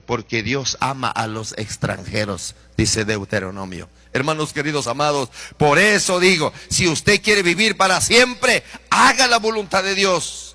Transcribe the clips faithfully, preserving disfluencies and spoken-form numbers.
porque Dios ama a los extranjeros, dice Deuteronomio. Hermanos queridos amados, por eso digo, si usted quiere vivir para siempre, haga la voluntad de Dios.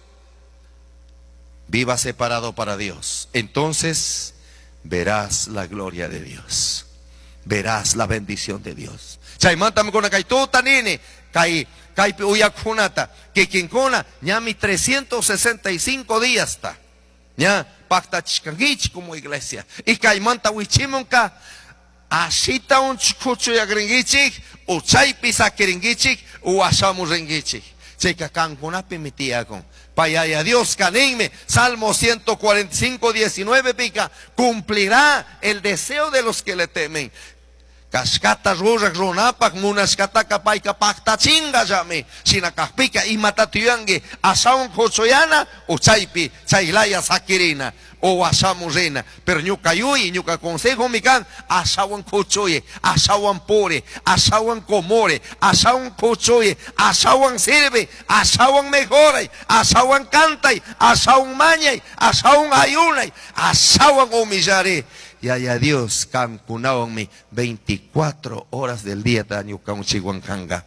Viva separado para Dios. Entonces verás la gloria de Dios. Verás la bendición de Dios. Chaimanta me con kay tota nini, kay kay uyak hunata, que quien cona ñami trescientos sesenta y cinco días está. Ya pacta chikangich como iglesia. Y kay manta wichimonka ashita un chukucho ya gringichik, o chaypi sakiringichik, o ashamu ringichik. Checa cancunapi mi tía con. Payaya Dios canenme, Salmo ciento cuarenta y cinco, diecinueve pica, cumplirá el deseo de los que le temen. Cascata rurak runapak munaskata kapayka pakta chinga llame, sinakakpika y matatuyangui, asaun kochoyana, o chaypi, chaylaya sakirina, o asamurena, pero ñuka yui, ñuka consejo mikan, asawan kochoye, asawan pore, asawan komore, asawan kochoye, asawan sirve, asawan mejore, asawan cantay, asawan mañay, asawan ayunay, asawan humillare. Y haya Dios cancunaonme veinticuatro horas del día daño chihuancanga.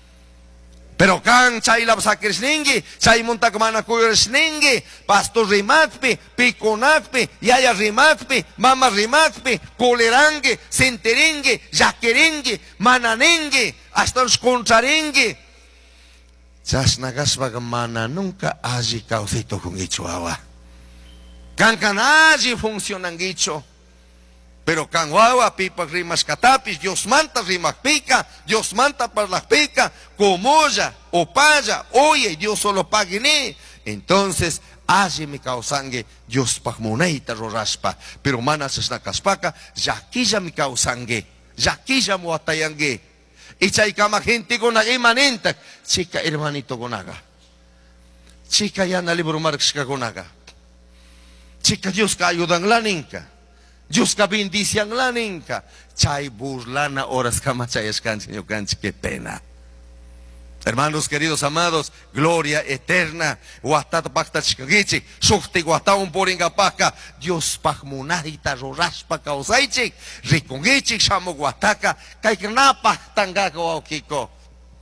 Pero can chay la sakrisningi, chay montakmana kuyersningi, pastor rimatpi, piconatpi, yaya rimatpi, mama rimatpi, colerangi, senteringi, yaqueringi, mananengi, hasta los contrarengi. Chasnagasvaga mana nunca allí causito con ichuawa. Can canaji funcionan guicho. Pero canguagua pipa rimas catapis, Dios manta rimas pica, Dios manta para las pica, comoya, opaya, oye, Dios solo pague. Entonces, allí mi causangue, Dios pagmoneita roraspa, pero manas es na caspaca, yaquilla mi causangue, yaquilla muatayangue. Y chaykama gente con imanenta, chica hermanito gonaga, chica yana libro marxka gonaga, chica Dios ka ayudan la ninka. Dios ka bendician la ninka. Chay burlana horas kamachayas canchi yo canchi, qué pena. Hermanos queridos amados, gloria eterna. Guatata pacta chicagichi, sufti guataun poringa paca. Dios pagmunarita roraspa causaichi, ricongichi shamo guataca, kaikna pactanga kiko.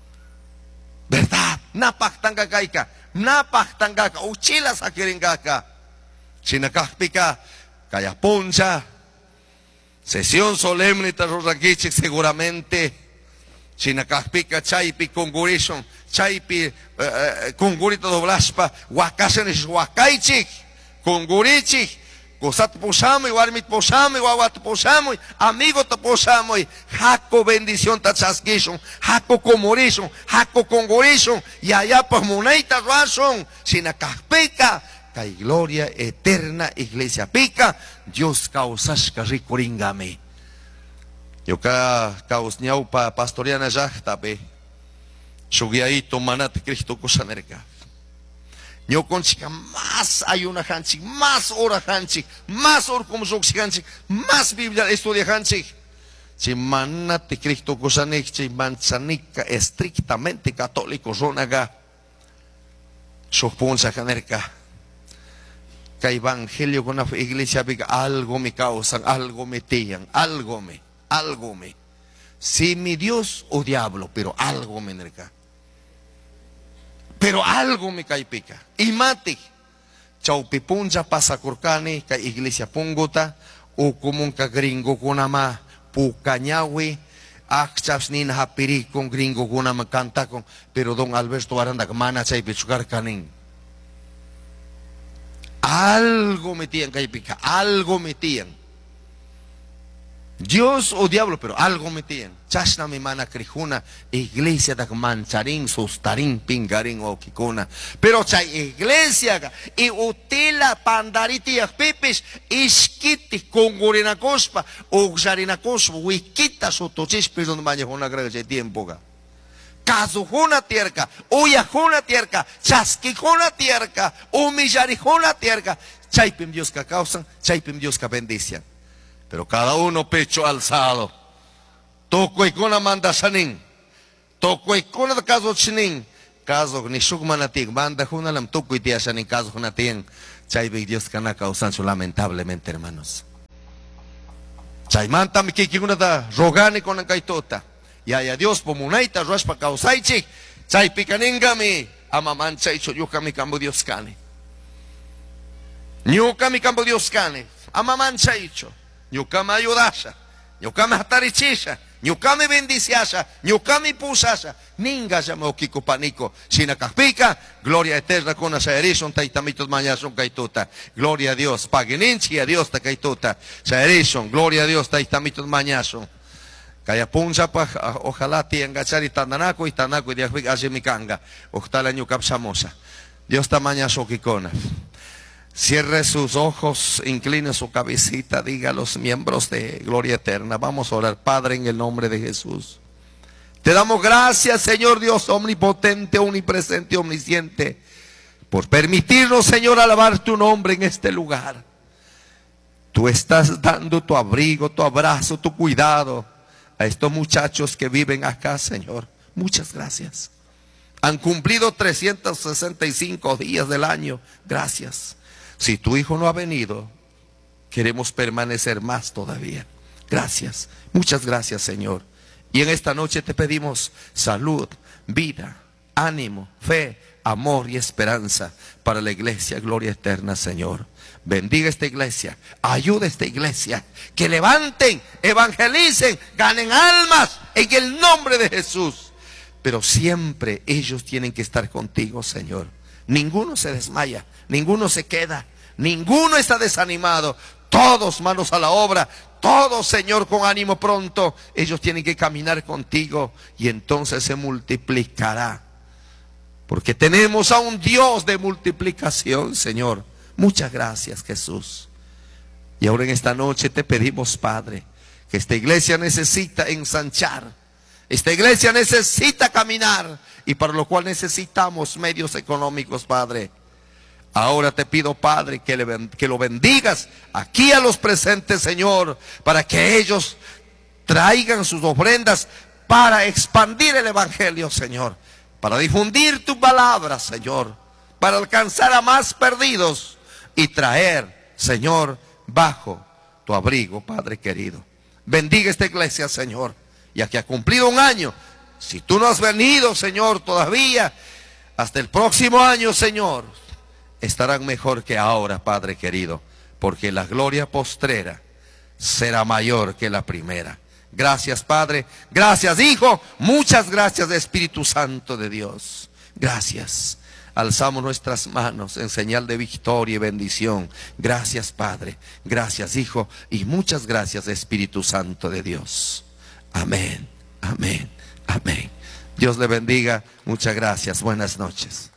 ¿Verdad? Na pactanga kaika, na pactanga uchila sakiringaka. Chinakakpika, kaya poncha. Sesión solemne tarorragichik seguramente. Chinakakpika chaypi congurishon, chaypi congurito doblaspa, wakasenes wakaichik, congurichik, cosat posamo, warmit posamo, wawat posamo, amigo te posamo, jaco bendición tachasquishon, jaco comorishon, jaco congurishon, y allá pues moneita razón, Chinakakpika. Hay gloria eterna, iglesia pica, Dios causashka ricoringame. Yo ka causñau pa pastoriana jachtape, shugiaito manate Cristo cosanerca. Yo conchica más hay una hanchik, más hora hanchik, más hora como hanchik, más Biblia estudia hanchik. Si manate Cristo cosanerca, manchanica estrictamente católico sonaga, soponsa hanerca. Que evangelio con la iglesia algo me causan, algo me tiran, algo me, algo me. Si mi Dios o diablo, pero algo me nerca. Pero algo me cae pica. Y mate. Chaupipunja pasa corcane, que iglesia pungota, o como un gringo con ama, pucañawe, achas nin hapiri con gringo con ama canta con, pero don Alberto Aranda, mana chay pichugar canin. Algo metían, caipica, algo metían. Dios o diablo, pero algo metían. Chasna mi mana crijuna, iglesia da mancharín, sustarín, pingarín o kikuna. Pero chay iglesia, y utila pandariti pipis, iskiti, congurina cospa, o jarina cospa, wikita sotochis, pero no mañana una gran tiempo. Kazujuna tierca, uyajuna tierca, chasquijuna tierca, humillarijuna tierca. Chaypim Dios que causan, chaypim Dios que bendician. Pero cada uno pecho alzado. Toco y con manda sanin. Toco y con el caso chinin. Caso ni shugmanatik, manda junalam toco y tia sanin, caso junatin. Chaypim Dios que na causan lamentablemente, hermanos. Chaymanta mi kikikunata rogani con kaitota. Y a Dios pomunaita ruashpa kausaichik. Chay picaningami amamancha icho yukami cambo Dios cane. Nyukami cambo Dios cane. Amamancha icho. Nyukami ayudasha. Nyukami hatarichisha. Nyukami bendiciasha. Nyukami pusasha. Ninga llama okiko panico. Sina kaspika. Gloria eterna con asaerison taitamitos mañason kaituta. Gloria a Dios. Pagininchi a Dios ta kaituta. Saerison. Gloria a Dios taitamitos mañason. Kaya punsa pa ojalá tianga chari tandanako y tanako y diakvik azimikanga. Ojalá nyukap samosa. Dios tamaña sokikona. Cierre sus ojos, incline su cabecita, diga a los miembros de Gloria Eterna. Vamos a orar, Padre, en el nombre de Jesús. Te damos gracias, Señor Dios omnipotente, omnipresente, omnisciente, por permitirnos, Señor, alabar tu nombre en este lugar. Tú estás dando tu abrigo, tu abrazo, tu cuidado a estos muchachos que viven acá, Señor. Muchas gracias. Han cumplido trescientos sesenta y cinco días del año. Gracias. Si tu hijo no ha venido, queremos permanecer más todavía. Gracias, muchas gracias, Señor. Y en esta noche te pedimos salud, vida, ánimo, fe, amor y esperanza para la iglesia Gloria Eterna, Señor. Bendiga esta iglesia, ayuda a esta iglesia, que levanten, evangelicen, ganen almas en el nombre de Jesús. Pero siempre ellos tienen que estar contigo, Señor. Ninguno se desmaya, ninguno se queda, ninguno está desanimado. Todos manos a la obra, todos, Señor, con ánimo pronto. Ellos tienen que caminar contigo y entonces se multiplicará. Porque tenemos a un Dios de multiplicación, Señor. Muchas gracias, Jesús. Y ahora en esta noche te pedimos, Padre, que esta iglesia necesita ensanchar. Esta iglesia necesita caminar y para lo cual necesitamos medios económicos, Padre. Ahora te pido, Padre, que, le, que lo bendigas aquí a los presentes, Señor, para que ellos traigan sus ofrendas para expandir el evangelio, Señor, para difundir tu palabra, Señor, para alcanzar a más perdidos y traer, Señor, bajo tu abrigo, Padre querido. Bendiga esta iglesia, Señor. Ya que ha cumplido un año, si tú no has venido, Señor, todavía, hasta el próximo año, Señor, estarán mejor que ahora, Padre querido, porque la gloria postrera será mayor que la primera. Gracias, Padre, gracias, Hijo, muchas gracias, Espíritu Santo de Dios. Gracias. Alzamos nuestras manos en señal de victoria y bendición. Gracias, Padre, gracias, Hijo, y muchas gracias, Espíritu Santo de Dios. Amén, amén, amén. Dios le bendiga. Muchas gracias. Buenas noches.